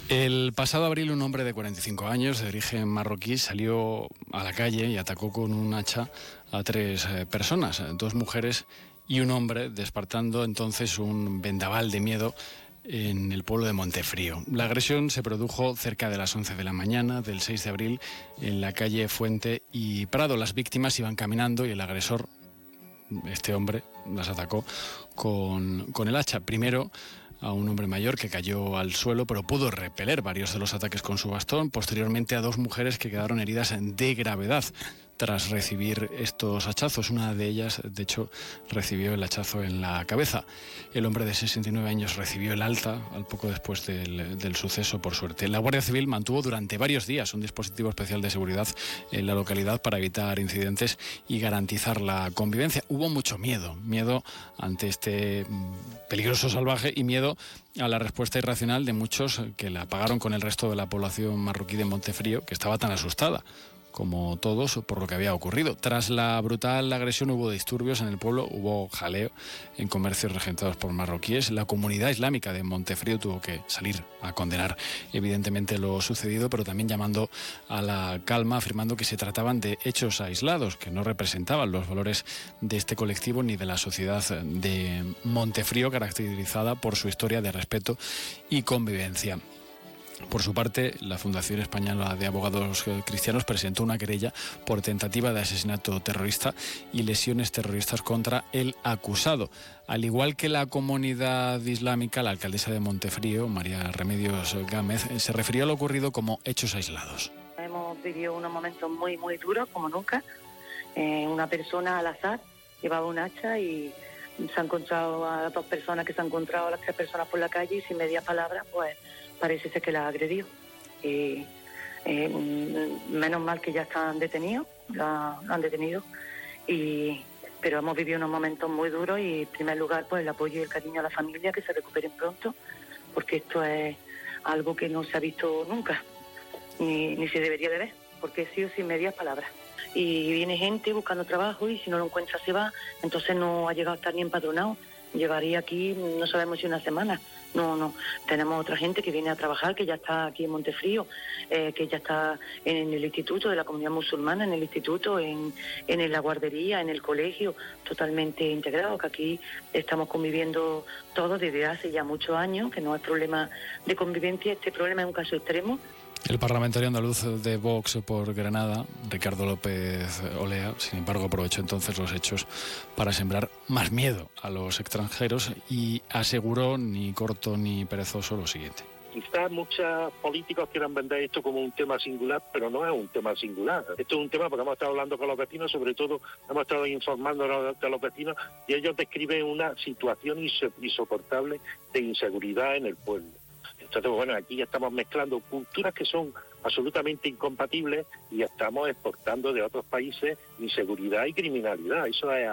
El pasado abril un hombre de 45 años, de origen marroquí, salió a la calle y atacó con un hacha a 3 personas, 2 mujeres y un hombre, despertando entonces un vendaval de miedo en el pueblo de Montefrío. La agresión se produjo cerca de las 11 de la mañana del 6 de abril en la calle Fuente y Prado. Las víctimas iban caminando y el agresor, este hombre, las atacó con el hacha. Primero a un hombre mayor que cayó al suelo, pero pudo repeler varios de los ataques con su bastón. Posteriormente a 2 mujeres que quedaron heridas de gravedad tras recibir estos hachazos. Una de ellas, de hecho, recibió el hachazo en la cabeza. El hombre de 69 años recibió el alta al poco después del suceso, por suerte. La Guardia Civil mantuvo durante varios días un dispositivo especial de seguridad en la localidad para evitar incidentes y garantizar la convivencia. Hubo mucho miedo ante este peligroso salvaje y miedo a la respuesta irracional de muchos que la pagaron con el resto de la población marroquí de Montefrío, que estaba tan asustada como todos por lo que había ocurrido. Tras la brutal agresión hubo disturbios en el pueblo, hubo jaleo en comercios regentados por marroquíes. La comunidad islámica de Montefrío tuvo que salir a condenar evidentemente lo sucedido, pero también llamando a la calma, afirmando que se trataban de hechos aislados, que no representaban los valores de este colectivo ni de la sociedad de Montefrío, caracterizada por su historia de respeto y convivencia. Por su parte, la Fundación Española de Abogados Cristianos presentó una querella por tentativa de asesinato terrorista y lesiones terroristas contra el acusado. Al igual que la comunidad islámica, la alcaldesa de Montefrío, María Remedios Gámez, se refirió a lo ocurrido como hechos aislados. Hemos vivido unos momentos muy duros, como nunca. Una persona al azar llevaba un hacha y se ha encontrado a 2 personas que se han encontrado a las 3 personas por la calle y sin medias palabras, pues parece ser que la agredió. Menos mal que ya están detenidos, la han detenido, pero hemos vivido unos momentos muy duros y en primer lugar pues el apoyo y el cariño a la familia, que se recuperen pronto, porque esto es algo que no se ha visto nunca, ni se debería de ver, porque ha sido sin medias palabras. Y viene gente buscando trabajo y si no lo encuentra se va, entonces no ha llegado a estar ni empadronado. Llevaría aquí, no sabemos si una semana. No. Tenemos otra gente que viene a trabajar, que ya está aquí en Montefrío, que ya está en el instituto de la comunidad musulmana, en el instituto, en la guardería, en el colegio, totalmente integrados, que aquí estamos conviviendo todos desde hace ya muchos años, que no es problema de convivencia, este problema es un caso extremo. El parlamentario andaluz de Vox por Granada, Ricardo López Olea, sin embargo, aprovechó entonces los hechos para sembrar más miedo a los extranjeros y aseguró, ni corto ni perezoso, lo siguiente. Quizás muchos políticos quieran vender esto como un tema singular, pero no es un tema singular. Esto es un tema porque hemos estado hablando con los vecinos, sobre todo hemos estado informando a los vecinos y ellos describen una situación insoportable de inseguridad en el pueblo. Entonces, bueno, aquí ya estamos mezclando culturas que son absolutamente incompatibles y estamos exportando de otros países inseguridad y criminalidad. Eso es